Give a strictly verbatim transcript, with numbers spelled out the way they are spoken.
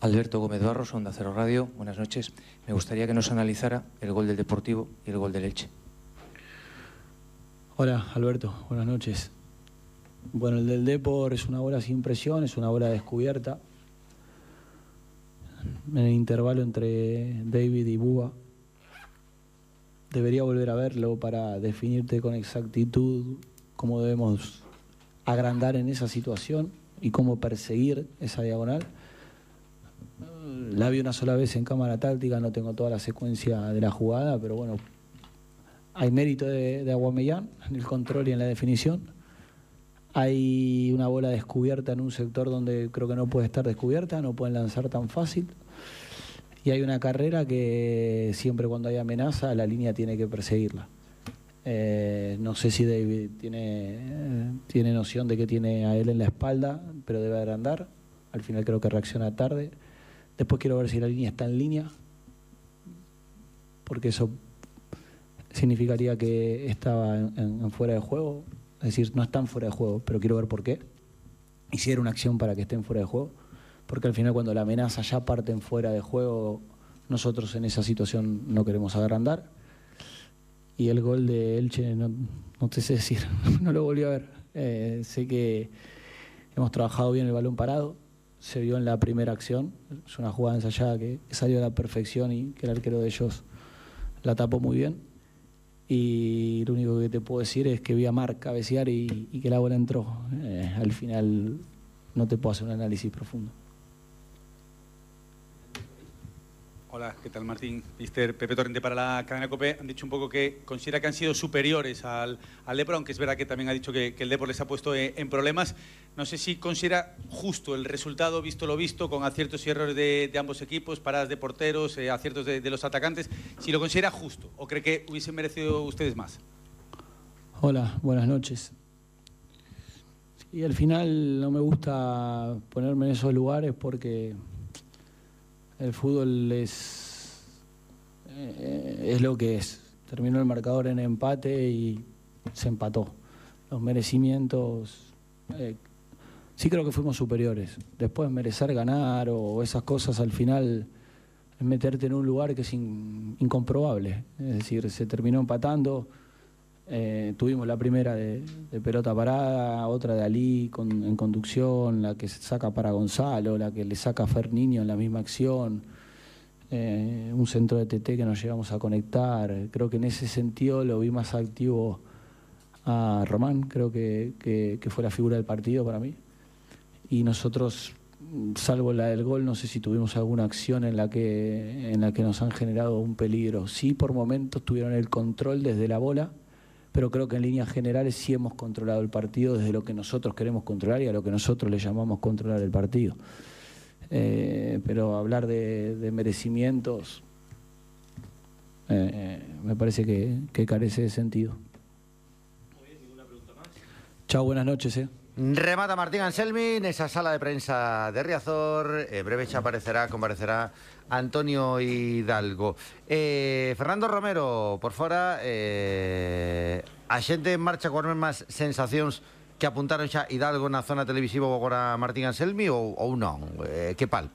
Alberto Gómez Barros, Onda Cero Radio. Buenas noches. Me gustaría que nos analizara el gol del Deportivo y el gol del Elche. Hola, Alberto. Buenas noches. Bueno, el del Depor es una bola sin presión, es una bola descubierta. En el intervalo entre David y Búa. Debería volver a verlo para definirte con exactitud cómo debemos agrandar en esa situación y cómo perseguir esa diagonal. La vi una sola vez en cámara táctica, no tengo toda la secuencia de la jugada, pero bueno, hay mérito de, de Aubameyang en el control y en la definición. Hay una bola descubierta en un sector donde creo que no puede estar descubierta, no pueden lanzar tan fácil. Y hay una carrera que siempre cuando hay amenaza la línea tiene que perseguirla. Eh, no sé si David tiene, eh, tiene noción de que tiene a él en la espalda, pero debe agrandar. Al final creo que reacciona tarde. Después quiero ver si la línea está en línea, porque eso significaría que estaba en, en, en fuera de juego. Es decir, no están fuera de juego, pero quiero ver por qué. Y si era una acción para que estén fuera de juego. Porque al final cuando la amenaza ya parten fuera de juego, nosotros en esa situación no queremos agrandar. Y el gol de Elche, no, no te sé decir, no lo volví a ver. Eh, sé que hemos trabajado bien el balón parado. Se vio en la primera acción, es una jugada ensayada que salió a la perfección y que el arquero de ellos la tapó muy bien. Y lo único que te puedo decir es que vi a Marc cabecear y, y que la bola entró. Eh, al final no te puedo hacer un análisis profundo. Hola, ¿qué tal, Martín? Mister Pepe Torrente para la cadena COPE. Han dicho un poco que considera que han sido superiores al, al Depor, aunque es verdad que también ha dicho que, que el Depor les ha puesto en, en problemas. No sé si considera justo el resultado, visto lo visto, con aciertos y errores de, de ambos equipos, paradas de porteros, eh, aciertos de, de los atacantes. Si lo considera justo o cree que hubiesen merecido ustedes más. Hola, buenas noches. Y al final no me gusta ponerme en esos lugares porque el fútbol es, eh, es lo que es. Terminó el marcador en empate y se empató. Los merecimientos, eh, sí creo que fuimos superiores. Después merecer ganar o esas cosas al final es meterte en un lugar que es in, incomprobable. Es decir, se terminó empatando. Eh, tuvimos la primera de, de pelota parada, otra de Ali con, en conducción, la que se saca para Gonzalo, la que le saca a Fer Niño en la misma acción, eh, un centro de T T que nos llegamos a conectar. Creo que en ese sentido lo vi más activo a Román, creo que, que, que fue la figura del partido para mí. Y nosotros, salvo la del gol, no sé si tuvimos alguna acción en la que, en la que nos han generado un peligro. Sí, por momentos tuvieron el control desde la bola, pero creo que en líneas generales sí hemos controlado el partido desde lo que nosotros queremos controlar y a lo que nosotros le llamamos controlar el partido. Eh, pero hablar de, de merecimientos eh, me parece que, que carece de sentido. Muy bien, ¿ninguna pregunta más? Chao, buenas noches. Eh. Remata Martín Anselmi nesa sala de prensa de Riazor. En breve xa aparecerá, comparecerá Antonio Hidalgo. eh, Fernando Romero, por fora, eh, a xente en marcha coas mesmas sensacións que apuntaron xa Hidalgo na zona televisiva ou agora Martín Anselmi ou, ou non? Eh, que palpa?